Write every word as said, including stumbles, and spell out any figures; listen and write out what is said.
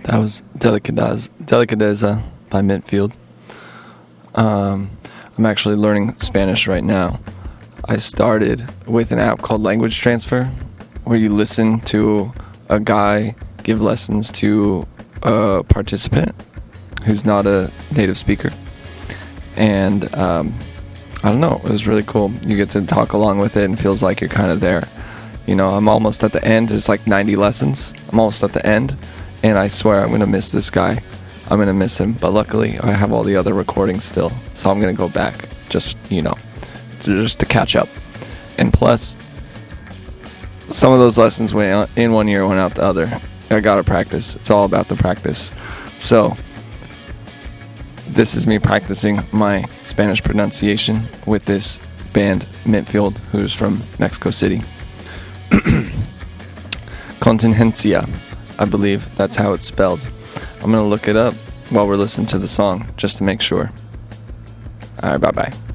That was Delicadeza, Delicadeza by Mintfield. Um, I'm actually learning Spanish right now. I started with an app called Language Transfer, where you listen to a guy give lessons to a participant who's not a native speaker. And um, I don't know, it was really cool. You get to talk along with it and it feels like you're kind of there. You know, I'm almost at the end. There's like ninety lessons. I'm almost at the end. And I swear I'm going to miss this guy. I'm going to miss him. But luckily, I have all the other recordings still. So I'm going to go back just, you know, to, just to catch up. And plus, some of those lessons went in one ear, went out the other. I got to practice. It's all about the practice. So this is me practicing my Spanish pronunciation with this band, Mintfield, who's from Mexico City. Contingencia, I believe that's how it's spelled. I'm going to look it up while we're listening to the song, just to make sure. Alright, bye-bye.